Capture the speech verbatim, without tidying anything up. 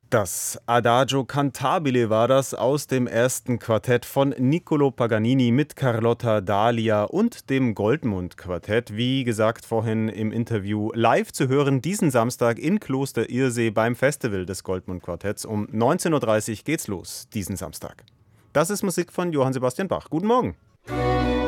Das Adagio cantabile war das aus dem ersten Quartett von Niccolò Paganini mit Carlotta Dalia und dem Goldmund-Quartett. Wie gesagt vorhin im Interview live zu hören diesen Samstag in Kloster Irsee beim Festival des Goldmund-Quartetts. Um neunzehn Uhr dreißig geht's los diesen Samstag. Das ist Musik von Johann Sebastian Bach. Guten Morgen.